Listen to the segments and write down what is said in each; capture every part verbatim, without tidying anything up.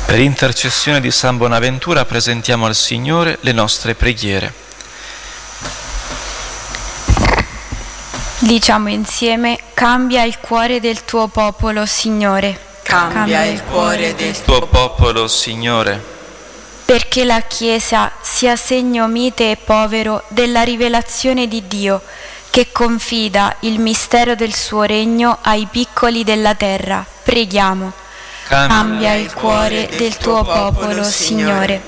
Per intercessione di San Bonaventura presentiamo al Signore le nostre preghiere. Diciamo insieme: cambia il cuore del tuo popolo, Signore. Cambia, cambia il cuore del tuo popolo, Signore. Perché la Chiesa sia segno mite e povero della rivelazione di Dio, che confida il mistero del suo regno ai piccoli della terra. Preghiamo. Cambia il cuore del tuo popolo, Signore.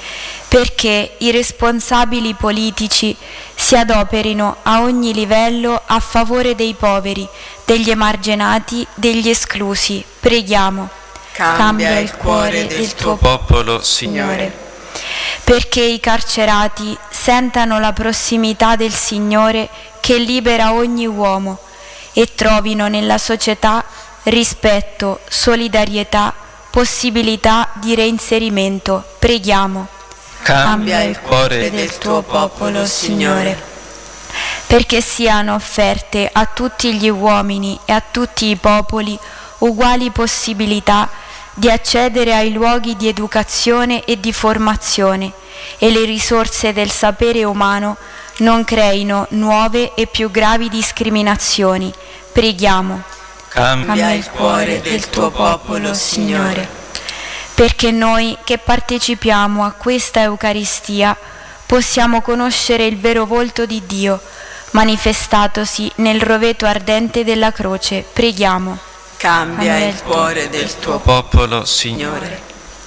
Perché i responsabili politici si adoperino a ogni livello a favore dei poveri, degli emarginati, degli esclusi. Preghiamo. Cambia il cuore del tuo popolo, Signore. Perché i carcerati sentano la prossimità del Signore che libera ogni uomo e trovino nella società rispetto, solidarietà, possibilità di reinserimento. Preghiamo. Cambia il cuore del tuo popolo, Signore. Perché siano offerte a tutti gli uomini e a tutti i popoli uguali possibilità di accedere ai luoghi di educazione e di formazione, e le risorse del sapere umano non creino nuove e più gravi discriminazioni. Preghiamo. Cambia il cuore del tuo popolo, Signore. Perché noi che partecipiamo a questa Eucaristia possiamo conoscere il vero volto di Dio, manifestatosi nel roveto ardente della croce. Preghiamo. Cambia il cuore del tuo popolo, Signore.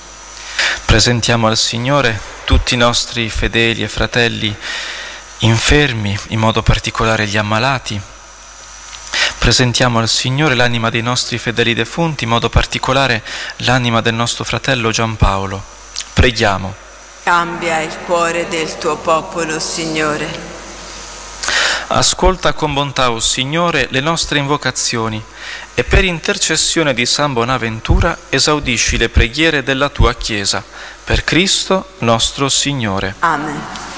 Presentiamo al Signore tutti i nostri fedeli e fratelli infermi, in modo particolare gli ammalati. Presentiamo al Signore l'anima dei nostri fedeli defunti, in modo particolare l'anima del nostro fratello Giampaolo. Preghiamo. Cambia il cuore del tuo popolo, Signore. Ascolta con bontà, o Signore, le nostre invocazioni e per intercessione di San Bonaventura esaudisci le preghiere della tua Chiesa. Per Cristo nostro Signore. Amen.